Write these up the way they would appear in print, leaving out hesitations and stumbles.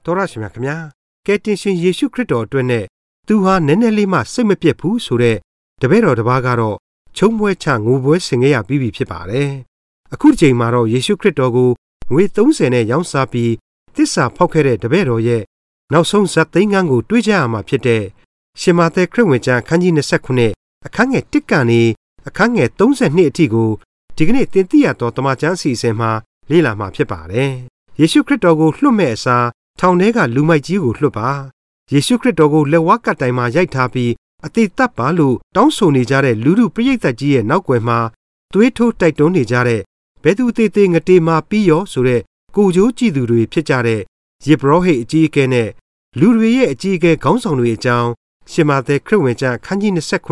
တော်ရရှိမြခင်ဗျာကယ်တင်ရှင်ယေရှုခရစ်တော်အတွက်နဲ့သူဟာနည်းနည်းလေးမှစိတ်မပြတ်ဘူးဆိုတဲ့တပည့်တော်တစ်ပါးကတော့ချုံပွဲချငိုပွဲဆင်ခဲ့ရပြီးပြီဖြစ်ပါတယ်အခုဒီချိန်မှာတော့ယေရှုခရစ်တော်ကိုငွေ30နဲ့ရောင်းစားပြီးသစ္စာဖောက်ခဲ့တဲ့တပည့်တော်ရဲ့နောက်ဆုံးဇတ်သိမ်းခန်းကိုတွေးကြရမှာဖြစ်တဲ့ရှင်မာသဲခရစ်ဝင်ကျမ်းအခန်းကြီး29အခန်းငယ်1ကနေအခန်းငယ်32အထိကိုဒီကနေ့သင်သိရသောတမန်ကျမ်းအစီအစဉ်မှာလေ့လာမှာဖြစ်ပါတယ်ယေရှုခရစ်တော်ကိုလွှတ်မဲ့အစားထောင်ထဲကလူမိုက်ကြီးကိုလွှတ်ပါယေရှုခရစ်တော်ကိုလက်ဝါးကပ်တိုင်မှာရိုက်ထားပြီးအသေးသက်ပါလို့တောင်းဆိုနေကြတဲ့လူထုပရိသတ်ကြီးရဲ့နောက်ွယ်မှာသွေးထိုးတိုက်တွန်းနေကြတဲ့ဘယ်သူသေးသေးငတေမာပြီးရောဆိုတဲ့ကိုကြိုးကြည့်သူတွေဖြစ်ကြတဲ့ယေဘရဟိတ်အကြီးအကဲနဲ့လူတွေရဲ့အကြီးအကဲခေါင်းဆောင်တွေအကြောင်းရှင်မာသဲခရစ်ဝင်ကျမ်းအခန်းကြီး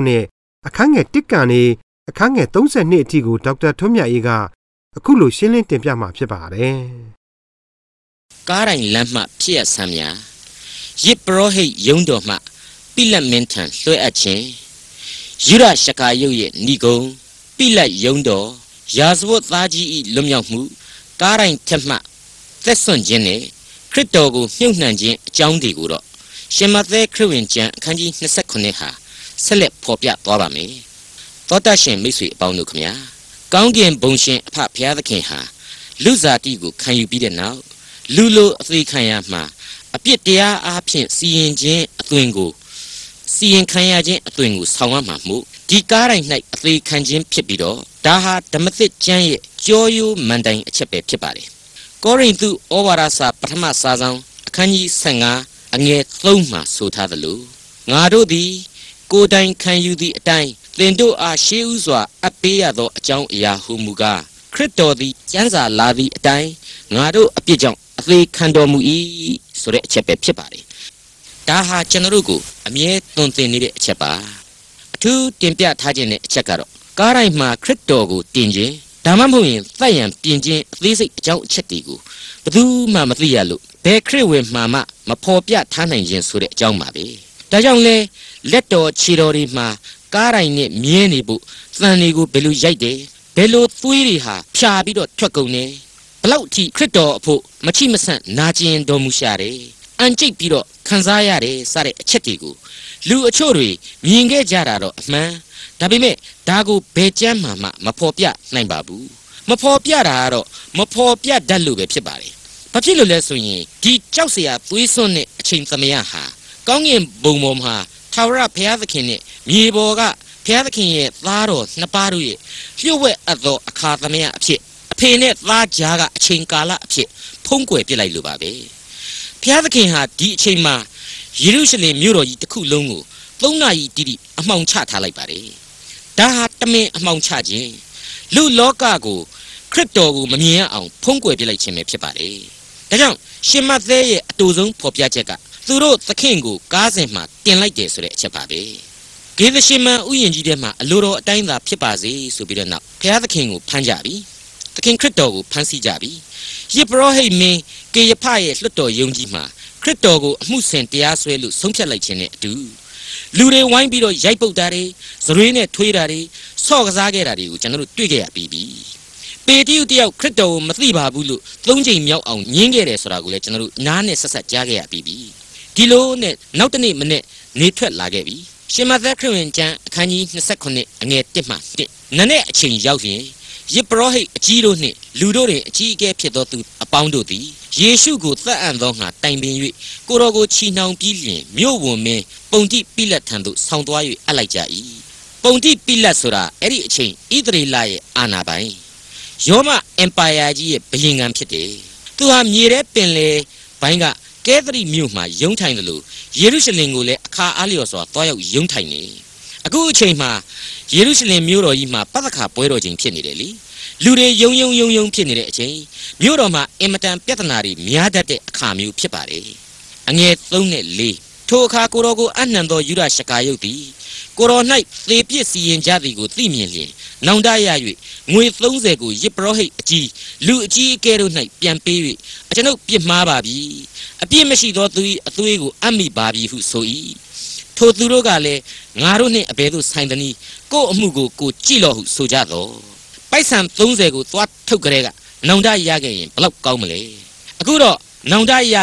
29အခန်းငယ်1ကနေအခန်းငယ်32အထိကိုဒေါက်တာထွန်းမြတ်အေးကအခုလိုရှင်းလင်းတင်ပြမှာဖြစ်ပါတယ်ကားတိုင်းလမ်းမှဖြစ်ရဆမ်းများယေဘရဟိတ်ယုံတော်မှပိလတ်မင်းထံလွှဲအပ်ခြင်းယူရရှကာယုတ်ရဲ့ဏီကုံပိလတ်ယုံတော်ရာဇဝတ်သားကြီး၏လွတ်မြောက်မှုကားတိုင်းထက်မှသက်ဆွန့်ခြင်းနဲ့ခရစ်တော်ကိုမြှုပ်နှံခြင်းအကြောင်းတွေကိုတော့ရှင်မသက်ခရစ်ဝင်ကျမ်းအခန်းကြီး29ဟာဆက်လက်ဖော်ပြသွားပါမယ်သောတရှင်မိတ်ဆွေအပေါင်းတို့ခမညာကောင်းကင်ဘုံရှင်အဖဘုရားသခင်ဟာလူစားတိကိုခံယူပြီးတဲ့နောက်လူလိုအသေးခံရမှာအပြစ်တရားအားဖြင့်စီရင်ခြင်းအသွင်ကိုစီရင်ခံရခြင်းအသွင်ကိုဆောင်ရမှာမို့ဒီကားတိုင်း၌အသေးခံခြင်းဖြစ်ပြီးတော့ဒါဟာဓမ္မသစ်ကျမ်းရဲ့ကြောရိုးမန်တိုင်အချက်ပဲဖြစ်ပါတယ်ကောရိန္သုဩဝါဒစာပထမစာဆောင်အခန်းကြီး15အငယ်3မှာဆိုထားသလိုငါတို့သည်ကိုယ်တိုင်ခံယူသည့်အတိုင်းသင်တို့အားရှေးဥစွာအပ်ပေးရသောအကြောင်းအရာဟုမူကားခရစ်တော်သည်ကျမ်းစာလာသည့်အတိုင်းငါတို့အပြစ်ကြောင့်အသေးခံတော်မူ၏ဆိုတဲ့အချက်ပဲဖြစ်ပါတယ်ဒါဟာကျွန်တော်တို့ကိုအမြဲသွန်သင်နေတဲ့အချက်ပါအထူးတင်ပြထားခြင်းတဲ့အချက်ကတော့ကားတိုင်းမှာခရစ်တော်ကိုတင်ခြင်းဒါမှမဟုတ်ရင်သတ်ရန်ပြင်ခြင်းအသေးစိတ်အကြောင်းအချက်တွေကိုဘယ်သူမှမသိရလို့ဘယ်ခရစ်ဝင်မှမဖော်ပြထားနိုင်ခြင်းဆိုတဲ့အကြောင်းပါပဲဒါကြောင့်လဲလက်တော်ခြေတော်တွေမှာကားတိုင်းနဲ့မြင်းနေဖို့သံတွေကိုဘယ်လိုရိုက်တယ်ဘယ်လိုသွေးတွေဟာဖြာပြီးတော့ထွက်ကုန်တယ်ဘလောက်ထိခရစ်တော်အဖို့မချိမဆန့်နာကျင်တော်မူရှာတယ်အန်ကျိတ်ပြီးတော့ခံစားရတယ်စတဲ့အချက်တွေကိုလူအချို့တွေမြင်ခဲ့ကြတာတော့အမှန်ဒါပေမဲ့ဒါကိုဘယ်ကျမ်းမှမဖော်ပြနိုင်ပါဘူးမဖော်ပြတာကတော့မဖော်ပြတတ်လို့ပဲဖြစ်ပါတယ်ဘာဖြစ်လို့လဲဆိုရင်ဒီကြောက်စရာသွေးစွန်းတဲ့အချိန်သမယဟာကောင်းကင်ဘုံပေါ်မှာထာဝရဘုရားသခင်နဲ့မြေပေါ်ကဘုရားသခင်ရဲ့သားတော်နှစ်ပါးတို့ရဲ့လျှို့ဝှက်အပ်သောအခါသမယအဖြစ်အဖေနဲ့သားကြားကအချိန်ကာလအဖြစ်ဖုံးကွယ်ပြစ်လိုက်လို့ပါပဲဘုရားသခင်ဟာဒီအချိန်မှာယေရုရှလင်မြို့တော်ကြီးတစ်ခုလုံးကို3နာရီတိတိအမှောင်ချထားလိုက်ပါတယ်ဒါဟာတမင်အမှောင်ချခြင်းလူလောကကိုခရစ်တော်ကိုမမြင်ရအောင်ဖုံးကွယ်ပြစ်လိုက်ခြင်းပဲဖြစ်ပါတယ်ဒါကြောင့်ရှင်မသက်ရဲ့အတူဆုံးဖော်ပြချက်ကသူတို့သခင်ကိုကားစဉ်မှာတင်လိုက်တယ်ဆိုတဲ့အချက်ပါပဲဂေသရှင်မန်ဥယျာဉ်ကြီးထဲမှာအလိုတော်အတိုင်းသာဖြစ်ပါစေဆိုပြီးတော့နောက်ဘုရားသခင်ကိုဖမ်းကြပြီသခင်ခရစ်တော်ကိုဖမ်းဆီးကြပြီယေဘရဟိတ်မင်းကေယဖရဲ့လွှတ်တော်ယုံကြီးမှာခရစ်တော်ကိုအမှုဆင်တရားစွဲလို့ဆုံးဖြတ်လိုက်ခြင်းနဲ့အတူလူတွေဝိုင်းပြီးတော့ရိုက်ပုတ်တာတွေဇရွေးနဲ့ထွေးတာတွေဆော့ကစားခဲ့တာတွေကိုကျွန်တော်တို့တွေ့ခဲ့ရပြီးပြီပေတရုတယောက်ခရစ်တော်ကိုမသိပါဘူးလို့3ချိန်မြောက်အောင်ညင်းခဲ့တယ်ဆိုတာကိုလည်းကျွန်တော်တို့နားနဲ့ဆက်ဆက်ကြားခဲ့ရပြီးပြီဒီလိုနဲ့နောက်တနေ့မနေ့နေထွက်လာခဲ့ပြီရှင်မသက်ခရစ်ဝင်ကျမ်းအခန်းကြီး29အငယ်1မှ1နနဲ့အချိန်ရောက်ရင်ယေဘရဟိတ်အကြီးတို့နှင့်လူတို့တွင်အကြီးအကဲဖြစ်သောသူအပေါင်းတို့သည်ယေရှုကိုသတ်အံ့သောငါတိုင်ပင်၍ကိုတော်ကိုချီနှောင်ပြီးလျင်မြို့ဝန်မင်းပုန်တိပိလတ်ထံသို့ဆောင်းသွား၍အပ်လိုက်ကြ၏ပုန်တိပိလတ်ဆိုတာအဲ့ဒီအချိန်ဣသရေလရဲ့အာဏာပိုင်ရောမအင်ပါယာကြီးရဲ့ဘုရင်ခံဖြစ်တယ်သူဟာမြေထဲပင်လေဘိုင်းကကဲသရီမြို့မှာယုံထိုင်တယ်လို့ယေရုရှလင်ကိုလည်းအခါအားလျော်စွာတွားရောက်ယုံထိုင်နေအခုအချိန်မှာယေရုရှလင်မြို့တော်ကြီးမှာပသခါပွဲတော်ချိန်ဖြစ်နေတယ်လေလူတွေယုံဖြစ်နေတဲ့အချိန်မြို့တော်မှာအင်မတန်ပြဿနာတွေများတတ်တဲ့အခါမျိုးဖြစ်ပါတယ်အငယ်3နဲ့4ထိုအခါကိုတော်ကိုအနှံသောယူဒရှကာယုတ်သည်ကိုတော်၌သေပြစ်စီရင်ကြသည်ကိုသိမြင်လျင်နောင်တရ၍ငွေ30ကိုယေဘရဟိတ်အကြီးလူအကြီးအကဲတို့၌ပြန်ပေး၍အကျွန်ုပ်ပြစ်မှားပါပြီအပြစ်မရှိသောသူ၏အသွေးကိုအပ်မိပါပြီဟုဆို၏ထိုသူတို့ကလည်းငါတို့နှင့်အဘယ်သို့ဆိုင်သနည်းကို့အမှုကိုကိုကြည့်လော့ဟုဆိုကြသောပိုက်ဆံ30ကိုသွားထုတ်ကြတဲ့ကနောင်တရခဲ့ရင်ဘလောက်ကောင်းမလဲအခုတော့နောင်တရလို့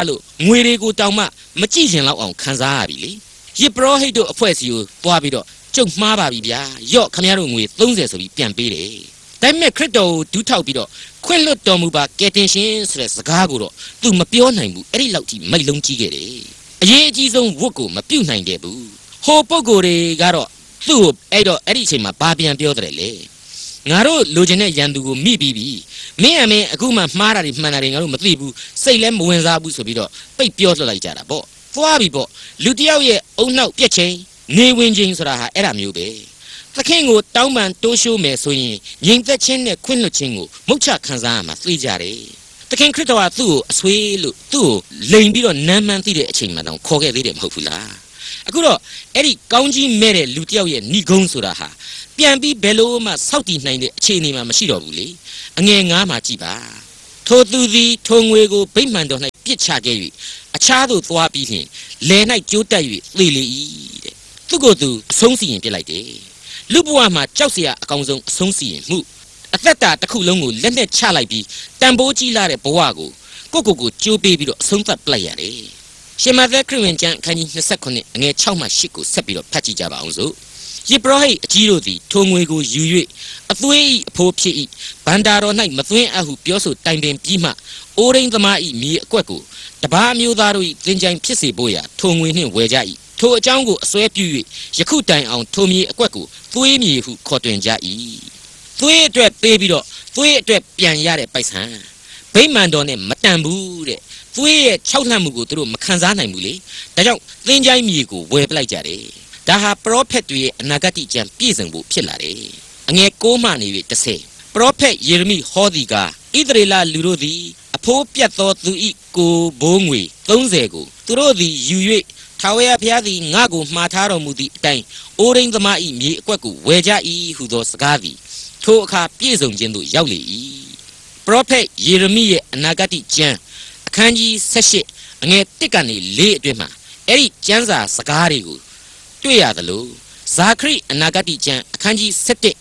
ငွေတွေကိုတောင်မှမကြည့်ရင်လောက်အောင်ခံစားရပြီလေရစ်ပရောဟိတ်တို့အဖွဲ့စီကိုသွားပြီးတော့ကျုပ်မှားပါပြီဗျာရော့ခမရတို့ငွေ30ဆိုပြီးပြန်ပေးတယ်ဒါပေမဲ့ခရစ်တော်ကိုဒူးထောက်ပြီးတော့ခွင့်လွတ်တော်မူပါကယ်တင်ရှင်ဆိုတဲ့စကားကိုတော့သူမပြောနိုင်ဘူးအဲ့ဒီလောက်ကြီးမိတ်လုံးကြီးခဲ့တယ်အရေးအကြီးဆုံးဝတ်ကိုမပြုတ်နိုင်ခဲ့ဘူးဟိုပုဂ္ဂိုလ်တွေကတော့သူ့ကိုအဲ့ဒီအချိန်မှာဘာပြန်ပြောတယ်လေငါတို့လိုချင်တဲ့ရန်သူကိုမိပြီးပြီမင်းအခုမှမှားတာတွေမှန်တာတွေငါတို့မသိဘူးစိတ်လည်းမဝင်စားဘူးဆိုပြီးတော့ပိတ်ပြောလှလိုက်ကြတာပေါ့သွားပြီပေါ့လူတယောက်ရဲ့အုံနောက်ပြက်ချင်းနေဝင်ချင်းဆိုတာဟာအဲ့ဒါမျိုးပဲသခင်ကိုတောင်းပန်တိုးရှိုးမယ်ဆိုရင်ငြိမ်သက်ခြင်းနဲ့ခွင့်လွှတ်ခြင်းကိုမုတ်ချခံစားရမှာသိကြတယ်သခင်ခရစ်တော်ကသူ့ကိုအဆွေးလို့သူ့ကိုလိန်ပြီးတော့နမ်းမှန်းသိတဲ့အချိန်မှတောင်ခေါ်ခဲ့သေးတယ်မဟုတ်ဘူးလားအခုတော့အဲ့ဒီကောင်းကြီးမဲ့တဲ့လူတယောက်ရဲ့ဏိဂုံးဆိုတာဟာပြန်ပြီးဘယ်လိုမှစောက်တည်နိုင်တဲ့အခြေအနေမှာမရှိတော့ဘူးလေအငယ်9မှာကြည်ပါထိုသူသည်ထိုငွေကိုဗိမာန်တော်၌ပြစ်ချခဲ့၍အခြားသို့သွားပြီးလျှင်လယ်၌ကျိုးတက်၍သေလေ၏တဲ့သူကိုယ်သူအဆုံးစီရင်ပြစ်လိုက်တယ်လူဘဝမှာကြောက်เสียအကောင်ဆုံးအဆုံးစီရင်မှုအသက်တာတစ်ခုလုံးကိုလက်နဲ့ချလိုက်ပြီးတန်ဖိုးကြီးလာတဲ့ဘဝကိုကိုကျိုးပေးပြီးတော့အဆုံးသတ်ပလိုက်ရတယ်ရှင်မသက်ခရစ်ဝင်ကျမ်းအခန်းကြီး29အငယ်6မှ8ကိုဆက်ပြီးတော့ဖတ်ကြည့်ကြပါအောင်စို့ယေဘရဟိတ်အကြီးတို့သည်ထိုငွေကိုယူ၍အသွေး၏အဖိုးဖြစ်၏ဗန္တာတော်၌မသွင်းအပ်ဟုပြောဆိုတိုင်ပင်ပြီးမှအိုရင်းသမား၏မြေအကွက်ကိုတပါးမျိုးသားတို့၏သင်္ချိုင်းဖြစ်စေဖို့ရာထိုငွေနှင့်ဝယ်ကြ၏ထိုအကြောင်းကိုအစွဲပြု၍ယခုတိုင်အောင်ထိုမြေအကွက်ကိုသွေးမြေဟုခေါ်တွင်ကြ၏သွေးအတွက်ပေးပြီးတော့သွေးအတွက်ပြန်ရတဲ့ပိုက်ဆံဗိမာန်တော်နဲ့မတန်ဘူးတဲ့သွေးရဲ့၆လှမ်းမှုကိုသူတို့မခံစားနိုင်ဘူးလေဒါကြောင့်သင်္ချိုင်းမြေကိုဝယ်ပလိုက်ကြတယ်ဒါဟာပရောဖက်တွေရဲ့အနာဂတ်ကျမ်းပြည့်စုံဖို့ဖြစ်လာတယ်အငယ်9မှနေ၍10ပရောဖက်ယေရမိဟောသည်ကဣသရေလလူတို့သည်အဖိုးပြတ်သောသူ၏ကိုဘိုးငွေ30ကိုသူတို့သည်ယူ၍ထာဝရဘုရားသည်ငါ့ကိုမှားထားတော်မူသည့်အတိုင်းအိုရင်းသမား၏မြေအကွက်ကိုဝယ်ကြ၏ဟုသောစကားသည်ထိုအခါပြည့်စုံခြင်းသို့ရောက်လေ၏ပရောဖက်ယေရမိရဲ့အနာဂတ်ကျမ်းအခန်းကြီး18အငယ်1ကနေ4အတွင်းမှာအဲ့ဒီကျမ်းစာစကားတွေကိုတွေ့ရသလိုဇာခရိအနာဂတ်ကျမ်းအခန်းကြီး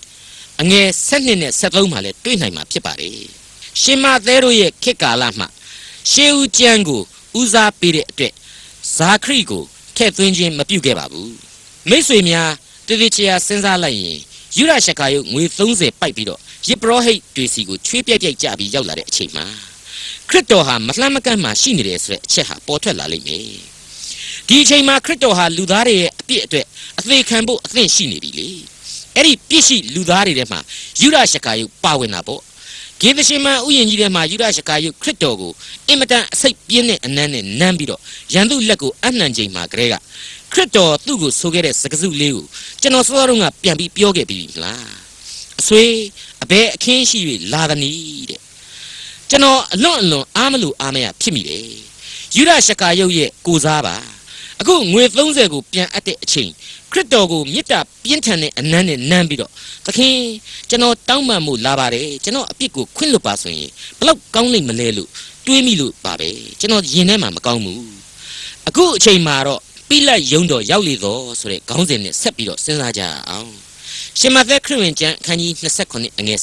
7အငယ်7နဲ့73မှာလည်းတွေ့နိုင်မှာဖြစ်ပါတယ်ရှင်မသဲတို့ရဲ့ခေတ်ကာလမှာရှေးဦးကျမ်းကိုဦးစားပေးတဲ့အတွက်ဇာခရိကိုထည့်သွင်းခြင်းမပြုခဲ့ပါဘူးမိတ်ဆွေများတည်တည်ချာစဉ်းစားလိုက်ရင်ယူရရှကာယုတ်ငွေ30ပိုက်ပြီးတော့ယေဘရဟိတ်တွေစီကိုချွေးပြက်ပြက်ကြပြီးရောက်လာတဲ့အချိန်မှာခရစ်တော်ဟာမလှမ်းမကမ်းမှာရှိနေတယ်ဆိုတဲ့အချက်ဟာပေါ်ထွက်လာလိမ့်မယ်ဒီအချိန်မှာခရစ်တော်ဟာလူသားတွေရဲ့အပြစ်အတွက်အသေးခံဖို့အသင့်ရှိနေပြီလေအဲ့ဒီပြစ်ရှိလူသားတွေထဲမှာယူရရှကာယုတ်ပါဝင်တာပေါ့ဂေသရှင်မဥယျာဉ်ကြီးထဲမှာယူရရှကာယုတ်ခရစ်တော်ကိုအင်မတန်အစိတ်ပြင်းတဲ့အနမ်းနဲ့နမ်းပြီးတော့ရန်သူလက်ကိုအနှံချိန်မှာကလေးကခရစ်တော်သူ့ကိုဆိုခဲ့တဲ့စကားစုလေးကိုကျွန်တော်စောစောတုန်းကပြန်ပြီးပြောခဲ့ပြီးပြီမလားအဆွေအဘဲအခင်းရှိ၍လာသနည်းတဲ့ကျွန်တော်အလွန်အားမလို့အားမရဖြစ်မိတယ်ယူရရှကာယုတ်ရဲ့ကိုစားပါအခုငွေ30ကိုပြန်အပ်တဲ့အချိန်ခရစ်တော်ကိုမေတ္တာပြင်းထန်တဲ့အနမ်းနဲ့နမ်းပြီးတော့သခင်ကျွန်တော်တောင်းပန်မှုလာပါတယ်ကျွန်တော်အပြစ်ကိုခွင့်လွတ်ပါဆိုရင်ဘလောက်ကောင်းလိမ့်မလဲလို့တွေးမိလို့ပါပဲကျွန်တော်ရင်ထဲမှာမကောင်းဘူးအခုအချိန်မှာတော့ပိလတ်ယုံတော်ရောက်လေတော့ဆိုတဲ့ခေါင်းစဉ်နဲ့ဆက်ပြီးတော့စဉ်းစားကြအောင်ရှင်မသက်ခရစ်ဝင်ကျမ်းအခန်းကြီး29အငယ်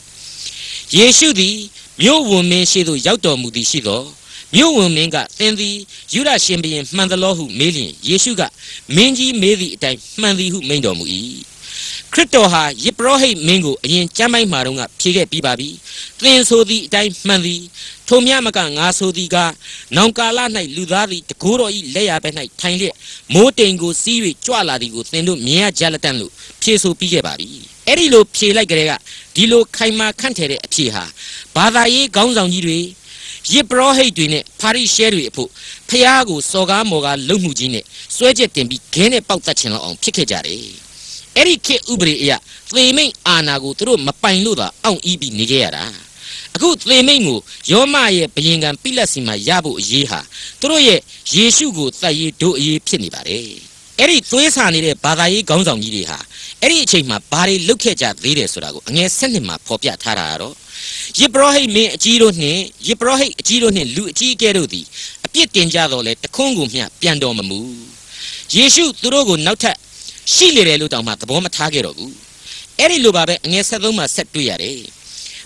17ယေရှုသည်မြို့ဝန်မင်းရှိသို့ရောက်တော်မူသည်ရှိသောမြို့ဝန်မင်းကသင်သည်ယူရရှင်ဘုရင်မှန်သလောဟုမေးလျင်ယေရှုကမင်းကြီးမေးသည့်အတိုင်းမှန်သည်ဟုမိန့်တော်မူ၏ခရစ်တော်ဟာယေဘရဟိတ်မင်းကိုအရင်ကျမ်းပိုင်းမှာတော့ဖြေခဲ့ပြီးပါပြီသင်ဆိုသည့်အတိုင်းမှန်သည်ထိုမြမကငါဆိုသည်ကနောင်ကာလ၌လူသားသည်တကိုးတော်၏လက်ရဘက်၌ထိုင်လျက်မိုးတိမ်ကိုစီး၍ကြွလာသည်ကိုသင်တို့မြင်ရကြလက်တန့်လို့ဖြေဆိုပြီးခဲ့ပါပြီအဲ့ဒီလိုဖြေလိုက်ကြတဲ့ကဒီလိုခိုင်မာခန့်ထည်တဲ့အဖြေဟာဘာသာရေးခေါင်းဆောင်ကြီးတွေယေဘရဟိတ်တွေနဲ့ပါရိရှဲတွေအဖို့ဖျားကိုစော်ကားမော်ကားလုံမှုကြီးနဲ့စွဲချက်တင်ပြီးခဲနဲ့ပေါက်တတ်ချင်လောက်အောင်ဖြစ်ခဲ့ကြတယ်အဲ့ဒီခေတ်ဥပဒေအရသေမိန်အာနာကိုသူတို့မပိုင်လို့သာအောင့်အီးပြီးနေခဲ့ရတာအခုသေမိန်ကိုယောမရဲ့ဘယင်ကံပိလက်စီမှာရဖို့အရေးဟာသူတို့ရဲ့ယေရှုကိုသတ်ရေးတို့အရေးဖြစ်နေပါတယ်အဲ့ဒီသွေးဆာနေတဲ့ဘာသာရေးခေါင်းဆောင်ကြီးတွေဟာအဲ့ဒီအချိန်မှာဘာတွေလုပ်ခဲ့ကြသေးတယ်ဆိုတာကိုအငယ်7မှာဖော်ပြထားတာကတော့ယေဘရဟိတ်မင်းအကြီးတို့နှင့်ယေဘရဟိတ်အကြီးတို့နှင့်လူအကြီးအကဲတို့သည်အပြစ်တင်ကြတော့လေတခွန်းကိုမျှပြန်တော်မမူယေရှုသူတို့ကိုနောက်ထပ်ရှိလေတယ်လို့တောင်မှသဘောမထားခဲ့တော့ဘူးအဲ့ဒီလိုပါပဲအငယ်73မှာဆက်တွေ့ရတယ်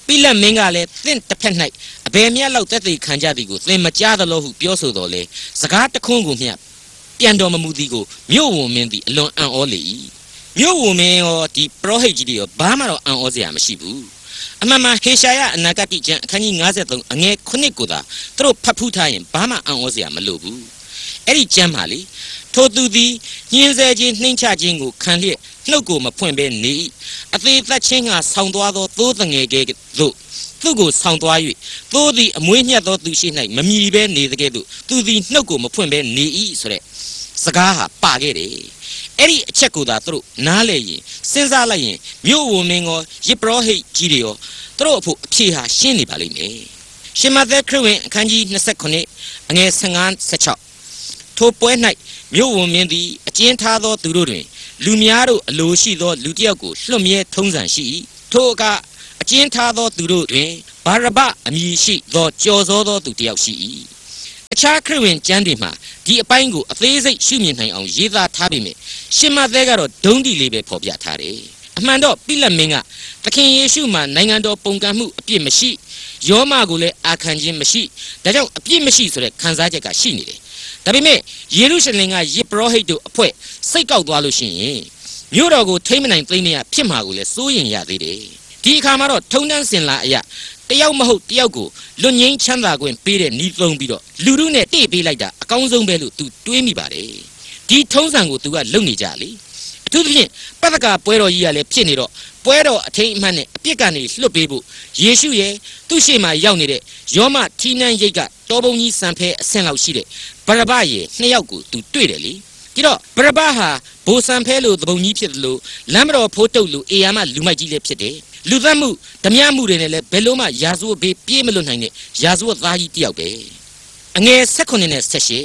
ပိလက်မင်းကလည်းသင့်တစ်ဖက်၌အဘယ်မျှလောက်သက်သေခံကြသည်ကိုသင်မကြားသလို့ဟုပြောဆိုတော်လေစကားတခွန်းကိုမျှပြန်တော်မမူသည်ကိုမြို့ဝန်မင်းသည်အလွန်အံ့ဩလေ၏မြို့ဝန်မင်းရောဒီပရောဟိတ်ကြီးတွေရောဘာမှတော့အံ့ဩစရာမရှိဘူးအမှန်မှဟေရှာယအနာဂတိကျမ်းအခန်းကြီး53အငယ်9ကိုသာသူတို့ဖတ်ဖူးထားရင်ဘာမှအံ့ဩစရာမလိုဘူးအဲ့ဒီကျမ်းပါလေထိုသူသည်ညှင်းဆဲခြင်းနှိမ့်ချခြင်းကိုခံလျက်နှုတ်ကိုမဖွင့်ဘဲနေအသေးသက်ခြင်းကဆောင်းသွားသောသိုးတငယ်ကဲ့သို့သူ့ကိုဆောင်းသွား၍သိုးသည်အမွေးညှက်သောသူရှိ၌မမြည်ဘဲနေတဲ့ကဲ့သို့သူသည်နှုတ်ကိုမဖွင့်ဘဲနေ၏ဆိုတဲ့စကားဟာပါခဲ့တယ်အဲ့ဒီအချက်ကိုသာသူတို့နားလဲရင်စဉ်းစားလိုက်ရင်မြို့ဝန်မင်းရောယစ်ပရောဟိတ်ကြီးတွေရောသူတို့အဖို့အဖြေဟာရှင်းနေပါလိမ့်မယ်ရှင်မသက်ခရစ်ဝင်အခန်းကြီး29အငယ်15-16ထိုပွဲ၌မြို့ဝန်မင်းသည်အကျဉ်းထားသောသူတို့တွင်လူများတို့အလိုရှိသောလူတစ်ယောက်ကိုလွတ်မြဲထုံးစံရှိ၏ထိုအခါအကျဉ်းထားသောသူတို့တွင်ဘာရဘအမည်ရှိသောကြော်စောသောသူတစ်ယောက်ရှိ၏အခြားခရစ်ဝင်ကျမ်းတွေမှာဒီအပိုင်းကိုအသေးစိတ်ရှုမြင်နိုင်အောင်ရေးသားထားပေမဲ့ရှင်မသက်ကတော့ဒုံးတီလေးပဲဖော်ပြထားတယ်အမှန်တော့ပိလက်မင်းကသခင်ယေရှုမှာနိုင်ငံတော်ပုံကံမှုအပြစ်မရှိယောမကိုလည်းအာခံခြင်းမရှိဒါကြောင့်အပြစ်မရှိဆိုတဲ့ခံစားချက်ကရှိနေတယ်ဒါပေမဲ့ယေရုရှလင်ကယစ်ပရောဟိတ်တို့အဖွဲ့စိတ်ကောက်သွားလို့ရှိရင်မြို့တော်ကိုထိမ့်မနိုင်သိမ့်မရဖြစ်မှာကိုလည်းစိုးရင်ရသေးတယ်ဒီအခါမှာတော့ထုံတန်းစင်လာအရာတယောက်မဟုတ်တယောက်ကိုလွတ်ငင်းချမ်းသာခွင့်ပေးတဲ့ဤသုံးပြီးတော့လူတို့နဲ့တိတ်ပေးလိုက်တာအကောင်းဆုံးပဲလို့ तू တွေးမိပါတယ်ဒီထုံးစံကို तू ကလုပ်နေကြလေအထူးသဖြင့်ပတ္တကပွဲတော်ကြီးကလည်းဖြစ်နေတော့ပွဲတော်အထိန်အမှတ်နဲ့အပြစ်ကနေလွတ်ပေးဖို့ယေရှုရဲ့သူ့ရှေ့မှာရောက်နေတဲ့ယောမထီးနှန်းရိတ်ကတောပုံကြီးစံဖဲအဆင့်လောက်ရှိတဲ့ဗရဘရဲ့နှစ်ယောက်ကို तू တွေ့တယ်လေဒီတော့ဗရဘဟာဘိုစံဖဲလို့သဘုံကြီးဖြစ်တယ်လို့လမ်းမတော်ဖိုးတုတ်လို့အေယာမလူမိုက်ကြီးလည်းဖြစ်တယ်လူသတ်မှုဓမြမှုတွေနဲ့လည်းဘယ်လိုမှရာဇဝတ်ဘေးပြေးမလွတ်နိုင်တဲ့ရာဇဝတ်သားကြီးတယောက်ပဲအငယ်16နဲ့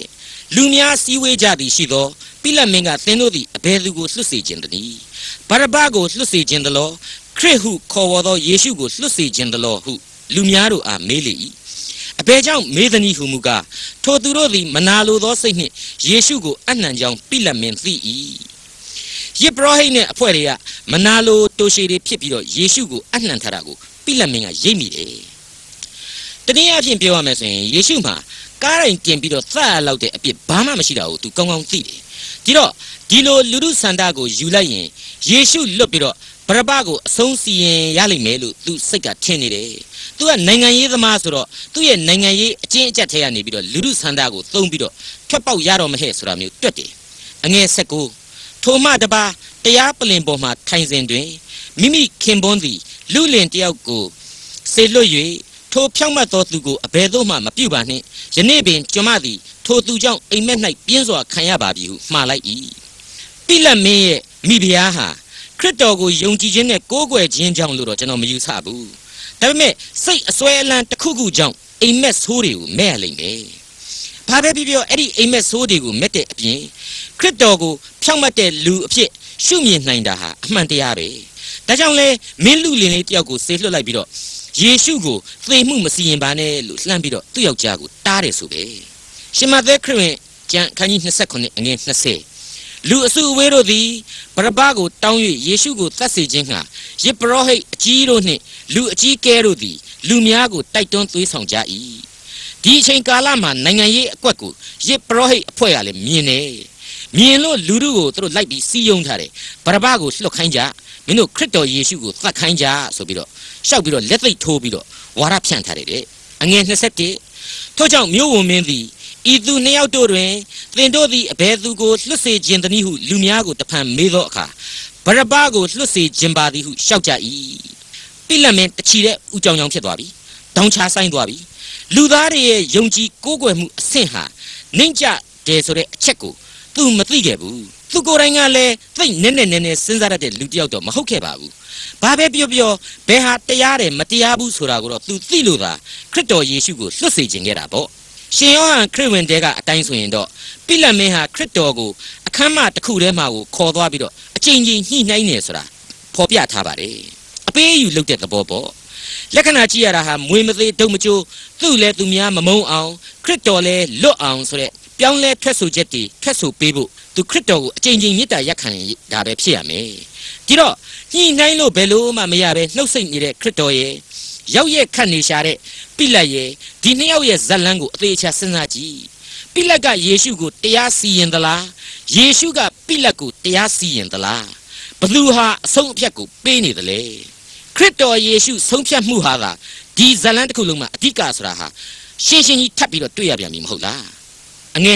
18လူများစည်းဝေးကြသည်ရှိသောပိလက်မင်းကသင်တို့သည်အဘယ်သူကိုလွတ်စေခြင်းတည်းဗရဘကိုလွတ်စေခြင်းတလို့ခရစ်ဟုခေါ်ဝေါ်သောယေရှုကိုလွတ်စေခြင်းတလို့ဟုလူများတို့အားမေးလေ၏အဘယ်ကြောင့်မေးသနည်းဟုမူကားထိုသူတို့သည်မနာလိုသောစိတ်နှင့်ယေရှုကိုအနှံကြောင်းပိလက်မင်းသိ၏ယစ်ပရောဟိတ်နဲ့အဖွဲ့တွေကမနာလိုတိုရှည်တွေဖြစ်ပြီးတော့ယေရှုကိုအနှံထားတာကိုပိလက်မင်းကရိပ်မိတယ်တနည်းအားဖြင့်ပြောရမယ်ဆိုရင်ယေရှုမှာကားတိုင်းတင်ပြီးတော့သတ်ရလောက်တဲ့အပြစ်ဘာမှမရှိတာကို तू ကောင်းကောင်းသိတယ်ဒီတော့ဒီလိုလူထုဆန္ဒကိုယူလိုက်ရင်ယေရှုလွတ်ပြီးတော့ဗရဘကိုအဆုံးစီရင်ရလိမ့်မယ်လို့ तू စိတ်ကထင်နေတယ် तू ကနိုင်ငံရေးသမားဆိုတော့သူ့ရဲ့နိုင်ငံရေးအကျဉ်းအကျပ်ထဲကနေပြီးတော့လူထုဆန္ဒကိုသုံးပြီးတော့ထွက်ပေါက်ရတော့မဟဲ့ဆိုတာမျိုးတွက်တယ်အငယ်19ထိုမှတပါတရားပလင်ပေါ်မှာထိုင်စဉ်တွင်မိမိခင်ပွန်းသည်လူလင်တယောက်ကိုဆေလွတ်၍ထိုဖြောင့်မတ်သောသူကိုအဘယ်သို့မှမပြုပါနှင့်ယနေ့ပင်ကျွန်မသည်ထိုသူကြောင့်အိမ်မက်၌ပြင်းစွာခံရပါပြီဟုမှားလိုက်၏ပိလက်မင်းရဲ့မိဖုရားဟာခရစ်တော်ကိုယုံကြည်ခြင်းနဲ့ကိုးကွယ်ခြင်းကြောင့်လို့တော့ကျွန်တော်မယူဆဘူးဒါပေမဲ့စိတ်အစွဲအလန်းတစ်ခုခုကြောင့်အိမ်မက်ဆိုးတွေကိုမဲ့ရလိမ့်မယ်ဘာပဲပြောအဲ့ဒီအိမ်မက်ဆိုးတွေကိုမဲ့တဲ့အပြင်ခရစ်တော်ကိုဖြောင့်မတ်တဲ့လူအဖြစ်ရှုမြင်နိုင်တာဟာအမှန်တရားပဲဒါကြောင့်လဲမင်းလူလင်လေးတယောက်ကိုဆေလွတ်လိုက်ပြီးတော့ယေရှုကိုသေမှုမစီရင်ပါနဲ့လို့လှမ်းပြီးတော့သူ့ယောက်ျားကိုတားတယ်ဆိုပဲရှင်မသက်ခရစ်ဝင်ကျမ်းအခန်းကြီး29အငယ်20လူအစုအဝေးတို့သည်ဗရဘကိုတောင်း၍ယေရှုကိုသတ်စေခြင်းဟာယစ်ပရောဟိတ်အကြီးတို့နှင့်လူအကြီးကဲတို့သည်လူများကိုတိုက်တွန်းသွေးဆောင်ကြ၏ဒီအချိန်ကာလမှာနိုင်ငံရေးအကွက်ကိုယစ်ပရောဟိတ်အဖွဲ့ကလည်းမြင်တယ်မြင်လို့လူတို့ကိုသူတို့လိုက်ပြီးစီးယုံထားတယ်ဗရဘကိုလွတ်ခိုင်းကြမင်းတို့ခရစ်တော်ယေရှုကိုသတ်ခိုင်းကြဆိုပြီးတော့ရှောက်ပြီးတော့လက်သိပ်ထိုးပြီးတော့ဝါဒဖြန့်ထားတယ်တဲ့အငယ်21ထို့ကြောင့်မြို့ဝန်မင်းသည်ဤသူနှစ်ယောက်တို့တွင်သင်တို့သည်အဘယ်သူကိုလွတ်စေခြင်းတနည်းဟုလူများကိုတဖန်မေးသောအခါဗရဘကိုလွတ်စေခြင်းပါသည်ဟုရှောက်ကြ၏ပိလက်မင်းတချီတဲ့ဥကြောင်ကြောင်ဖြစ်သွားပြီတောင်းချဆိုင်သွားပြီလူသားတွေရဲ့ယုံကြည်ကိုးကွယ်မှုအဆင့်ဟာနှိမ့်ကျတယ်ဆိုတဲ့အချက်ကိုသူမသိခဲ့ဘူးသူကိုယ်တိုင်ကလည်းသိနည်းစဉ်းစားတတ်တဲ့လူတစ်ယောက်တော့မဟုတ်ခဲ့ပါဘူးဘာပဲပြောဘယ်ဟာတရားတယ်မတရားဘူးဆိုတာကိုတော့သူသိလို့သာခရစ်တော်ယေရှုကိုလွတ်စေခြင်းခဲ့တာပေါ့ရှင်ယောဟန်ခရစ်ဝင်တဲကအတိုင်းဆိုရင်တော့ပိလက်မင်းဟာခရစ်တော်ကိုအခမ်းမတစ်ခုထဲမှာကိုခေါ်သွားပြီးတော့အချိန်ချင်းညှိနှိုင်းနေဆိုတာဖော်ပြထားပါတယ်အပေးယူလုပ်တဲ့သဘောပေါ့လက္ခဏာကြည့်ရတာဟာမွေမသေးဒုံမကျိုးသူ့လည်းသူများမမုန်းအောင်ခရစ်တော်လည်းလွတ်အောင်ဆိုတဲ့ပြောင်းလဲထွက်ဆိုချက်တွေထွက်ဆိုပေးဖို့သူခရစ်တော်ကိုအချိန်ချင်းမေတ္တာရက်ခံတာပဲဖြစ်ရမယ်ဒီတော့ညှိနှိုင်းလို့ဘယ်လို့မှမရပဲနှုတ်ဆက်နေတဲ့ခရစ်တော်ရဲ့ရောက်ရဲ့ခတ်နေရှာတဲ့ပိလတ်ရဲ့ဒီနှစ်ယောက်ရဲ့ဇလန်းကိုအသေးချာစဉ်းစားကြည့်ပိလတ်ကယေရှုကိုတရားစီရင်သလားယေရှုကပိလတ်ကိုတရားစီရင်သလားဘသူဟာအဆုံးအဖြတ်ကိုပေးနေတယ်လေခရစ်တော်ယေရှုဆုံးဖြတ်မှုဟာဒီဇလန်းတစ်ခုလုံးမှာအဓိကဆိုတာဟာရှင်းရှင်းကြီးထပ်ပြီးတော့တွေ့ရပြန်ပြီမဟုတ်လားအငယ်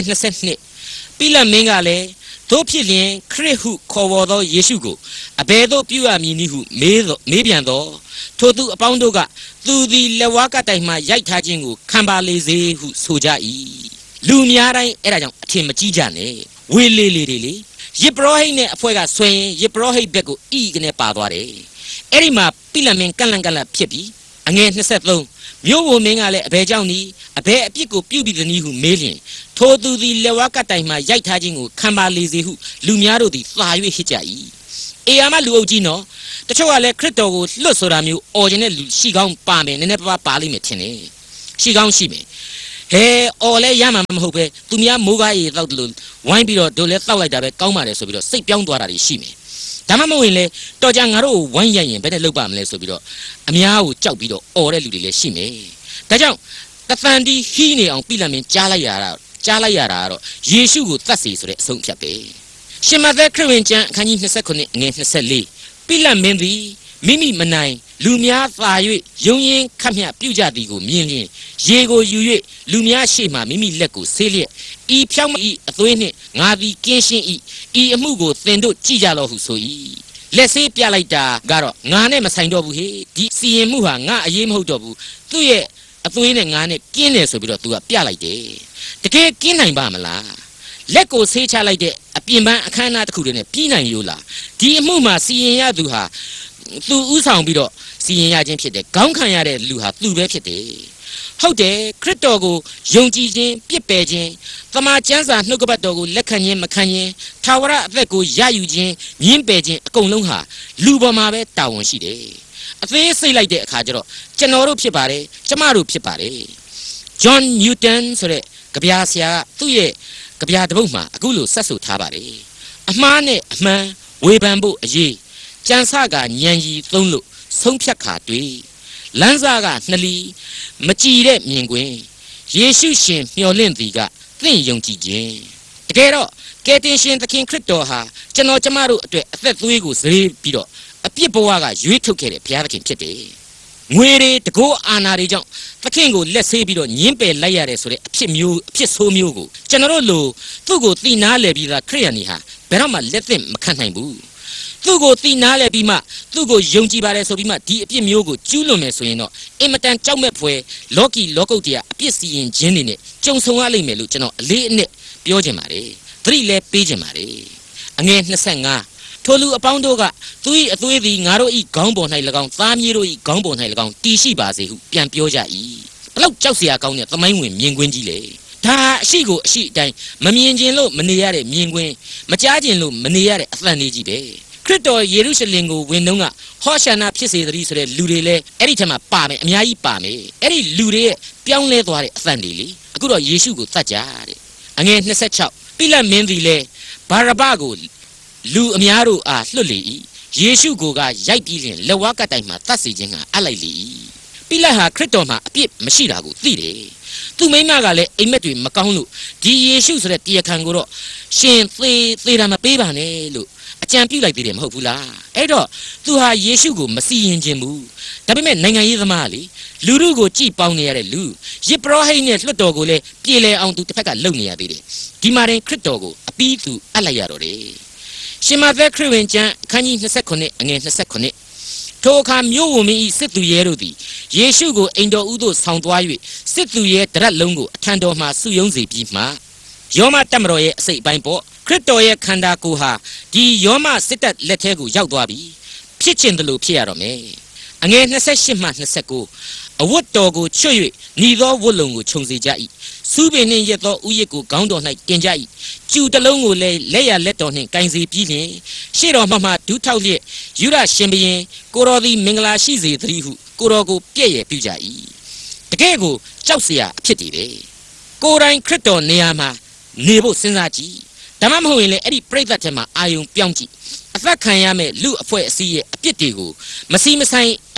22ပိလတ်မင်းကလည်းတို့ဖြစ်လျင်ခရစ်ဟုခေါ်ဝေါ်သောယေရှုကိုအဘယ်သို့ပြုရမည်နည်းဟုမေးပြန်တော့ထိုသူအပေါင်းတို့ကသူသည်လက်ဝါးကတိုင်မှရိုက်ထားခြင်းကိုခံပါလေစေဟုဆိုကြ၏လူများတိုင်းအဲ့ဒါကြောင့်အထင်မကြီးကြနဲ့ဝေလေလေလေယေဘရဟိတ်နဲ့အဖွဲကဆွေရင်ယေဘရဟိတ်ဘက်ကိုဤကနေပါသွားတယ်အဲ့ဒီမှာပိလတ်မင်းကန့်လန့်ဖြစ်ပြီးအငယ်23မြို့ဝန်မင်းကလည်းအဘယ်ကြောင့်နီးအဘယ်အပြစ်ကိုပြုပြီးသနည်းဟုမေးလျင်ထိုသူသည်လက်ဝါးကတိုင်မှရိုက်ထားခြင်းကိုခံပါလေစေဟုလူများတို့သည်သာ၍ဟစ်ကြ၏အေယာမလူအုပ်ကြီးနော်တချို့ကလည်းခရစ်တော်ကိုလွတ်ဆိုတာမျိုးအော်ခြင်းနဲ့လူရှိကောင်းပါမယ်နည်းနည်းပါလိမ့်မယ်ထင်တယ်ရှိကောင်းရှိမယ်ဟဲအော်လဲရမှာမဟုတ်ပဲသူများမိုးကားရည်တောက်တယ်လို့ဝိုင်းပြီးတော့တို့လဲတောက်လိုက်တာပဲကောင်းပါတယ်ဆိုပြီးတော့စိတ်ပြောင်းသွားတာတွေရှိမယ်ဒါမှမဟုတ်ရင်လေတော်ကြငါတို့ကိုဝိုင်းရိုက်ရင်ဘယ်နဲ့လုပ်ပါမလဲဆိုပြီးတော့အများကိုကြောက်ပြီးတော့အော်တဲ့လူတွေလည်းရှိမယ်ဒါကြောင့်တသန်ဒီဟီးနေအောင်ပိလတ်မင်းကြားလိုက်ရတာကတော့ယေရှုကိုသတ်စေဆိုတဲ့အဆုံးဖြတ်ပဲရှင်မသက်ခရစ်ဝင်ကျမ်းအခန်းကြီး29ငွေ24ပိလတ်မင်းသည်မိမိမနိုင်လူများသာ၍ယုံရင်ခတ်မြပြုကြသည်ကိုမြင်လျင်ရေကိုယူ၍လူများရှေ့မှမိမိလက်ကိုဆေးလျက်ဤဖြောင့်မဤအသွေးနှင့်ငါသည်ကင်းရှင်း၏ဤအမှုကိုသင်တို့ကြည့်ကြလော့ဟုဆို၏လက်ဆေးပြလိုက်တာကတော့ငါနဲ့မဆိုင်တော့ဘူးဟေ့ဒီစီရင်မှုဟာငါအရေးမဟုတ်တော့ဘူးသူ့ရဲ့အသွေးနဲ့ငါနဲ့ကင်းတယ်ဆိုပြီးတော့သူကပြလိုက်တယ်တကယ်ကင်းနိုင်ပါမလားလက်ကိုဆေးချလိုက်တဲ့အပြင်ပန်းအခမ်းအနားတစ်ခုတည်းနဲ့ပြီးနိုင်ရိုးလားဒီအမှုမှာစီရင်ရသူဟာသူဥဆောင်ပြီးတော့စီရင်ရခြင်းဖြစ်တယ်ခေါင်းခံရတဲ့လူဟာသူပဲဖြစ်တယ်ဟုတ်တယ်ခရစ်တော်ကိုယုံကြည်ခြင်းပြစ်ပယ်ခြင်းသမာကျမ်းစာနှုတ်ကပတ်တော်ကိုလက်ခံခြင်းမခံခြင်းထာဝရအသက်ကိုရယူခြင်းမြင့်ပယ်ခြင်းအကုန်လုံးဟာလူပေါ်မှာပဲတာဝန်ရှိတယ်အသေးစိတ်လိုက်တဲ့အခါကျတော့ကျွန်တော်တို့ဖြစ်ပါတယ်ကျမတို့ဖြစ်ပါတယ်ဂျွန်နျူတန်ဆိုတဲ့ကဗျာဆရာကသူ့ရဲ့ကဗျာတစ်ပုဒ်မှာအခုလိုဆက်ဆိုထားပါတယ်အမှားနဲ့အမှန်ဝေဖန်ဖို့အရေးကြံစကညံကြီးသုံးလို့ဆုံးဖြတ်ခါတွေ့လမ်းစားကနှလီမကြည်တဲ့မြင်ကွင်းယေရှုရှင်မျှော်လင့်သည်ကသင်ယုံကြည်ခြင်းတကယ်တော့ကယ်တင်ရှင်သခင်ခရစ်တော်ဟာကျွန်တော်ကျမတို့အတွက်အသက်သွေးကိုစရေးပြီးတော့အပြစ်ဘဝကရွေးထုတ်ခဲ့တဲ့ဘုရားသခင်ဖြစ်တယ်ငွေတွေတကောအာနာတွေကြောင့်သခင်ကိုလက်ဆေးပြီးတော့ညင်းပယ်လိုက်ရတဲ့ဆိုတဲ့အဖြစ်ဆိုးမျိုးကိုကျွန်တော်တို့လိုသူ့ကိုသိနာလဲပြီးသားခရစ်ယာန်တွေဟာဘယ်တော့မှလက်သင့်မခံနိုင်ဘူးသူ့ကိုသိနာလဲပြီးမှသူ့ကိုယုံကြည်ပါတယ်ဆိုပြီးမှဒီအပြစ်မျိုးကိုကျူးလွန်မယ်ဆိုရင်တော့အင်မတန်ကြောက်မဲ့ဖွယ်လောကီလောကုတ်တရားအပြစ်စီရင်ခြင်းတွေနဲ့ကြုံဆုံရလိမ့်မယ်လို့ကျွန်တော်အလေးအနက်ပြောချင်ပါတယ်သတိလဲပေးချင်ပါတယ်အငယ်25ထိုလူအပေါင်းတို့ကသူ၏အသွေးသည်ငါတို့၏ခေါင်းပေါ်၌၎င်းသားမြေးတို့၏ခေါင်းပေါ်၌၎င်းတည်ရှိပါစေဟုပြန်ပြောကြ၏ဘလောက်ကြောက်စရာကောင်းတဲ့သမိုင်းဝင်မြင်ကွင်းကြီးလေဒါအရှိကိုအရှိအတိုင်းမမြင်ခြင်းလို့မနေရတဲ့မြင်ကွင်းမကြားခြင်းလို့မနေရတဲ့အသံလေးကြီးပဲခရစ်တော်ယေရုရှလင်ကိုဝင်တော့ကဟောရှာနာဖြစ်စေသတည်းဆိုတဲ့လူတွေလည်းအဲ့ဒီထက်မှပါမယ်အများကြီးပါမယ်အဲ့ဒီလူတွေရဲ့ပြောင်းလဲသွားတဲ့အသံတွေလေအခုတော့ယေရှုကိုသတ်ကြတဲ့အငယ်26ပိလတ်မင်းသည်လည်းဘာရဘကိုလူအများတို့အားလွတ်လေ၏ယေရှုကိုကရိုက်ပြီးရင်လက်ဝါးကတိုင်မှာသတ်စေခြင်းကအပ်လိုက်လေ၏ပိလတ်ဟာခရစ်တော်မှာအပြစ်မရှိတာကိုသိတယ်သူမိမကလည်းအိမ်မက်တွေမကောင်းလို့ဒီယေရှုဆိုတဲ့တရားခံကိုတော့ရှင်သေတာမပေးပါနဲ့လို့အကြံပြုလိုက်သေးတယ်မဟုတ်ဘူးလားအဲ့တော့သူဟာယေရှုကိုမစီရင်ခြင်းဘူးဒါပေမဲ့နိုင်ငံရေးသမားလေလူတို့ကိုကြည်ပေါင်းနေရတဲ့လူယေဘရဟိတ်နဲ့လွတ်တော်ကိုလည်းပြေလည်အောင်သူတစ်ဖက်ကလုပ်နေရသေးတယ်ဒီမှာရင်ခရစ်တော်ကိုအပီးသူအပ်လိုက်ရတော့တယ်ရှင်မသက်ခရစ်ဝင်ကျမ်းအခန်းကြီး29အငယ်29ထိုအခါမြို့ဝန်မင်း၏စစ်သူရဲတို့သည်ယေရှုကိုအိမ်တော်ဦးသို့ဆောင်သွား၍စစ်သူရဲတရက်လုံးကိုအထံတော်မှစုယုံစေပြီးမှယောမတက်မတော်ရဲ့အစိတ်အပိုင်းပေါ့ခရစ်တော်ရဲ့ခန္ဓာကိုယ်ဟာဒီယောမစစ်တပ်လက်ထဲကိုရောက်သွားပြီဖြစ်ချင်တယ်လို့ဖြစ်ရတော့မယ်အငယ်28မှ29အဝတ်တော်ကိုချွတ်၍หนีသောဝတ်လုံကိုခြုံစေကြ၏စူးပင်နှင့်ရက်သောဥယျာဉ်ကိုခေါင်းတော်၌တင်ကြ၏ကျူတလုံးကိုလည်းလက်ရလက်တော်နှင့်ကင်စေပြီးလျှင်ရှေ့တော်မှဒူးထောက်လျက်ယူရရှင်ဘုရင်ကိုတော်သည်မင်္ဂလာရှိစေသတည်းဟုကိုတော်ကိုပြည့်ရပြုကြ၏တကယ်ကိုကြောက်စရာအဖြစ်တွေပဲကိုယ်တိုင်ခရစ်တော်နေရာမှာနေဖို့စဉ်းစားကြည့်ဒါမှမဟုတ်ရင်လည်းအဲ့ဒီပြိဿတ်ထဲမှာအာယုံပြောင်းကြည့်အသက်ခံရမဲ့လူအဖွဲ့အစည်းရဲ့အပြစ်တွေကိုမစီမဆိုင်အ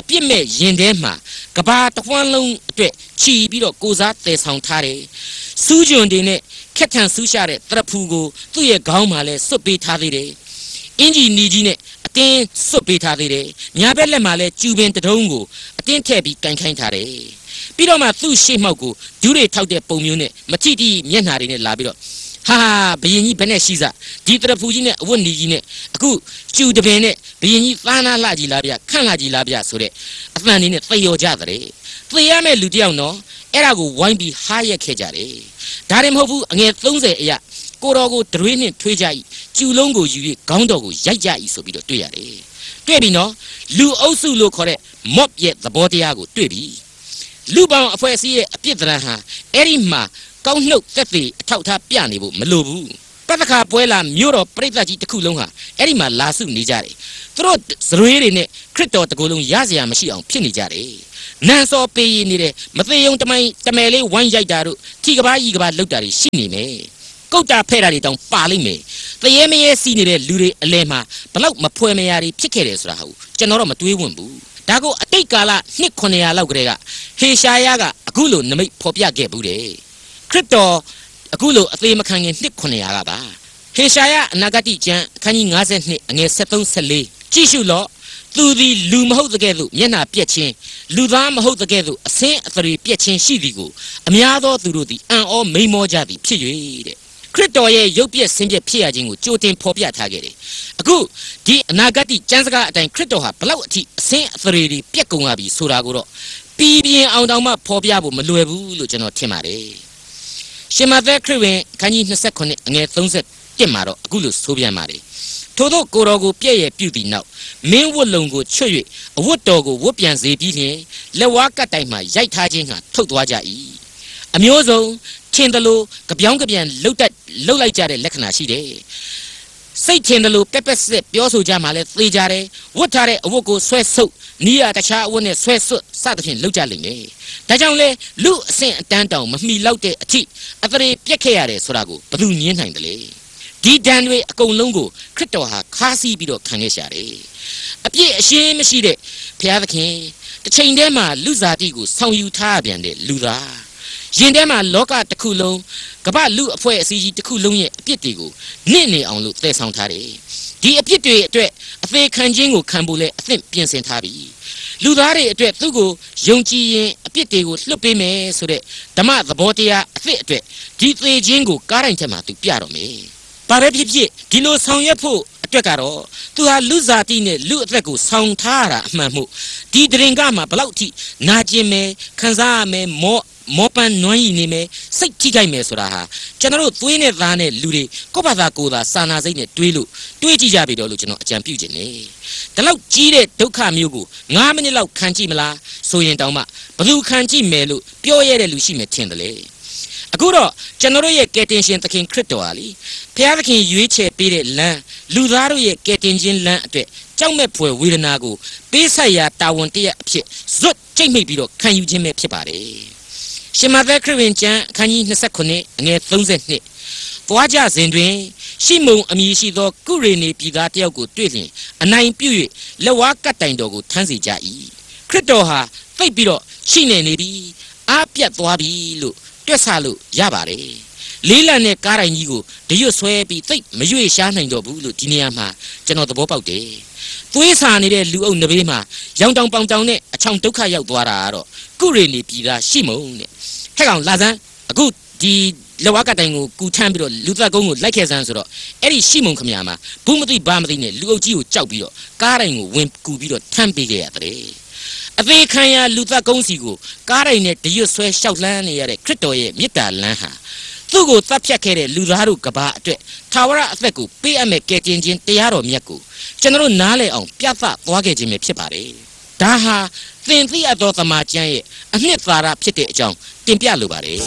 ပြစ်မဲ့ရင်ထဲမှာကဘာတဝန်းလုံးအတွက်ချီပြီးတော့ကိုစားတည်ဆောင်ထားတယ်စူးကျွန်တွေနဲ့ခက်ထန်ဆူးရှာတဲ့တရဖူကိုသူ့ရဲ့ခေါင်းမှာလဲစွတ်ပေးထားသေးတယ်အင်ဂျီနီကြီးနဲ့အတင်းစွတ်ပေးထားသေးတယ်ညာဘက်လက်မှာလဲကျူပင်တတုံးကိုအတင်းထည့်ပြီးကန်ခိုင်းထားတယ်ပြီးတော့မှသူ့ရှေ့မှောက်ကိုဒူးတွေထောက်တဲ့ပုံမျိုးနဲ့မတိတိမျက်နှာတွေနဲ့လာပြီးတော့ဟာဘယင်ကြီးဘယ်နဲ့ရှိစားဒီတရဖူကြီးနဲ့အဝတ်နီကြီးနဲ့အခုကျူတပင်နဲ့ဘယင်ကြီးသားနာလှကြီးလားဗျခန့်လှကြီးလားဗျဆိုတဲ့အသံလေးနဲ့သေရော်ကြတဲ့သေရမဲ့လူတယောက်နော်အဲ့ဒါကိုဝိုင်းပြီးဟားရက်ခဲ့ကြတယ်ဒါရင်မဟုတ်ဘူးအငယ်30အရာကိုတော်ကိုဒရွေးနဲ့ထွေးကြ၏ကျူလုံးကိုယူ၍ခေါင်းတော်ကိုရိုက်ကြ၏ဆိုပြီးတော့တွေ့ရတယ်တွေ့ပြီနော်လူအုပ်စုလို့ခေါ်တဲ့မော့ရဲ့သဘောတရားကိုတွေ့ပြီလူပောင်အဖွဲ့အစည်းရဲ့အပြစ်ဒဏ်ဟာအဲ့ဒီမှာကောင်းနှုတ်သက်သေအထောက်ထားပြနေဖို့မလိုဘူးပတ္တခါပွဲလာမြို့တော်ပြိဿကြီးတစ်ခုလုံးဟာအဲ့ဒီမှာလာစုနေကြတယ်သူတို့ဇရွေးတွေနဲ့ခရစ်တော်တကူလုံးရစရာမရှိအောင်ဖြစ်နေကြတယ်နန်စောပေးနေတယ်မသေးုံတမိုင်းတမယ်လေးဝိုင်းရိုက်တာတို့ထီကဘာကြီးကဘာလောက်တာတွေရှိနေမယ်ကုတ်တာဖဲ့တာတွေတောင်ပါလိမ့်မယ်တရေမရဲစီနေတဲ့လူတွေအလဲမှာဘလောက်မဖွဲမရတွေဖြစ်ခဲ့တယ်ဆိုတာဟုတ်ကျွန်တော်တော့မတွေးဝံ့ဘူးဒါကိုအတိတ်ကာလနှစ်900လောက်ကလေးကဟေရှာယကအခုလိုနမိတ်ဖော်ပြခဲ့ဘူးတယ်ခရစ်တော်အခုလိုအသေးမခံခင်နှစ်900ကပါဟေရှာယအနာဂတိကျမ်းအခန်းကြီး52အငယ်73-74ကြည့်ရှုလော့သူသည်လူမဟုတ်တဲ့ကဲ့သို့မျက်နှာပြက်ခြင်းလူသားမဟုတ်တဲ့ကဲ့သို့အဆင်းအသရေပြက်ခြင်းရှိသည်ကိုအများသောသူတို့သည်အံ့ဩမိန်မောကြသည်ဖြစ်၍တဲ့ခရစ်တော်ရဲ့ရုပ်ပြက်ဆင်းပြက်ဖြစ်ရခြင်းကိုကြိုတင်ဖော်ပြထားခဲ့တယ်အခုဒီအနာဂတိကျမ်းစကားအတိုင်းခရစ်တော်ဟာဘလောက်အထိအဆင်းအသရေတွေပြက်ကုန်ရပြီဆိုတာကိုတော့ပြီးပြင်းအောင်တောင်မှဖော်ပြဖို့မလွယ်ဘူးလို့ကျွန်တော်ထင်ပါတယ်ရှင်မသက်ခရစ်ဝင်ခန်းကြီး29အငယ်31မှာတော့အခုလိုဆိုပြန်ပါတယ်ထို့သောကိုတော်ကိုပြည့်ရဲ့ပြုသည်နောက်မင်းဝတ်လုံကိုချွတ်၍အဝတ်တော်ကိုဝတ်ပြန်စေပြီးလျှင်လက်ဝါးကတ်တိုင်မှရိုက်ထားခြင်းဟာထုတ်သွားကြ၏အမျိုးစုံထင်တယ်လို့ကြပြောင်းကြပြန်လှုပ်လိုက်ကြတဲ့လက္ခဏာရှိတယ်စိတ်ထင်တယ်လို့ပက်ပက်စစ်ပြောဆိုကြမှလည်းသေကြတယ်ဝတ်ထားတဲ့အဝတ်ကိုဆွဲဆုပ်နီးရတခြားအဝတ်နဲ့ဆွဲဆွတ်စသဖြင့်လှုပ်ကြလိမ့်မယ်ဒါကြောင့်လေလူအဆင့်အတန်းတောင်မမှီလောက်တဲ့အထိအသရေပြက်ခဲ့ရတယ်ဆိုတာကိုဘယ်သူညင်းနိုင်တယ်လဲဒီဒဏ်တွေအကုန်လုံးကိုခရစ်တော်ဟာခါးစီးပြီးတော့ခံခဲ့ရှာတယ်အပြည့်အရှင်းမရှိတဲ့ဘုရားသခင်တစ်ချိန်တည်းမှာလူစားတိကိုဆောင်ယူထားပြန်တဲ့လူသားရင်ထဲမှာလောကတစ်ခုလုံးကမ္ဘာလူအဖွဲ့အစည်းကြီးတစ်ခုလုံးရဲ့အပြစ်တွေကိုနင့်နေအောင်လို့တည်ဆောင်ထားတယ်ဒီအပြစ်တွေအတွက်အသေးခံခြင်းကိုခံဖို့လဲအသင့်ပြင်ဆင်ထားပြီလူသားတွေအတွက်သူ့ကိုယုံကြည်ရင်အပြစ်တွေကိုလွတ်ပေးမယ်ဆိုတဲ့ဓမ္မသဘောတရားအသစ်အတွက်ဒီသေခြင်းကိုကားတိုင်းထဲမှာသူပြတော့မယ်ဘာပဲဖြစ်ဖြစ်ဒီလိုဆောင်ရွက်ဖို့အတွက်ကတော့သူဟာလူစားတိနဲ့လူအသက်ကိုဆောင်ထားရတာအမှန်မို့ဒီဒရင်ကမှာဘလောက်ထိနာကျင်မယ်ခံစားရမယ်မောပန်းနွမ်းရည်နေမယ်စိတ်ထိခိုက်မယ်ဆိုတာဟာကျွန်တော်တို့သွေးနဲ့သားနဲ့လူတွေကိုယ့်ဘာသာကိုယ်သာစာနာစိတ်နဲ့တွေးကြည့်ကြပြီတော့လို့ကျွန်တော်အကြံပြုခြင်းနဲ့ဒီလောက်ကြီးတဲ့ဒုက္ခမျိုးကို9မိနစ်လောက်ခံကြည့်မလားဆိုရင်တောင်မှဘယ်သူခံကြည့်မယ်လို့ပြောရတဲ့လူရှိမယ်ထင်တယ်လေအခုတော့ကျွန်တော်တို့ရဲ့ကယ်တင်ရှင်သခင်ခရစ်တော်ဟာလေဘုရားသခင်ရွေးချယ်ပေးတဲ့လမ်းလူသားတို့ရဲ့ကယ်တင်ခြင်းလမ်းအတွက်ကြောက်မဲ့ဖွယ်ဝေဒနာကိုပေးဆက်ရာတာဝန်တရအဖြစ်ဇွတ်ကြိတ်မိတ်ပြီးတော့ခံယူခြင်းပဲဖြစ်ပါတယ်ရှင်မသက်ခရစ်ဝင်ကျမ်းအခန်းကြီး29အငယ်32သွားကြစဉ်တွင်ရှိမုန်အမည်ရှိသောကုရေနေပြည်သားတယောက်ကိုတွေ့လျင်အနိုင်ပြု၍လက်ဝါးကတ်တိုင်တော်ကိုထမ်းစေကြ၏ခရစ်တော်ဟာသိပ်ပြီးတော့ရှိနေပြီအားပြတ်သွားပြီလို့တွက်ဆလို့ရပါတယ်လေးလံနဲ့ကားတိုင်းကြီးကိုတရွတ်ဆွဲပြီးသိပ်မရွေ့ရှားနိုင်တော့ဘူးလို့ဒီနေရာမှာကျွန်တော်သဘောပေါက်တယ်သွေးစာနေတဲ့လူအုပ်နဘေးမှာရောင်တောင်ပေါင်တောင်နဲ့အချောင်ဒုက္ခရောက်သွားတာကတော့ကုရေနေပြည်သားရှိမုန်တဲ့ဟဲ့ကောင်လာစမ်းအခုဒီလက်ဝါးကတိုင်ကိုကူထမ်းပြီးတော့လူသက်ကုန်းကိုလိုက်ခဲ့စမ်းဆိုတော့အဲ့ဒီရှိမုန်ခမညာမှာဘူးမသိဘာမသိနဲ့လူအုပ်ကြီးကိုကြောက်ပြီးတော့ကားတိုင်းကိုဝင်ကူပြီးတော့ထမ်းပေးခဲ့ရတယ်အသေးခံရလူသက်ကုန်းစီကိုကားတိုင်းနဲ့တရွတ်ဆွဲလျှောက်လှမ်းနေရတဲ့ခရစ်တော်ရဲ့မေတ္တာလမ်းဟာသူ့ကိုသတ်ဖြတ်ခဲ့တဲ့လူသားတို့ကဘာအတွက်ထာဝရအသက်ကိုပေးအပ်မဲ့ကယ်တင်ခြင်းတရားတော်မြတ်ကိုကျွန်တော်တို့နားလည်အောင်ပြသသွားခဲ့ခြင်းပဲဖြစ်ပါတယ်ဒါဟာသင်သိအပ်သောသမာကျမ်းရဲ့အနှစ်သာရဖြစ်တဲ့အကြောင်းတင်ပြလိုပါတယ်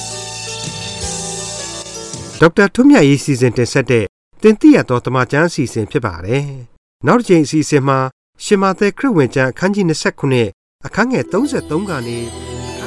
ဒေါက်တာထွန်းမြတ်ရေးစီစဉ်တင်ဆက်တဲ့သင်သိအပ်သောသမာကျမ်းအစီအစဉ်ဖြစ်ပါတယ်နောက်တစ်ချိန်အစီအစဉ်မှာရှင်မသက်ခရစ်ဝင်ကျမ်းအခန်းကြီး29အခန်းငယ်33ကနေ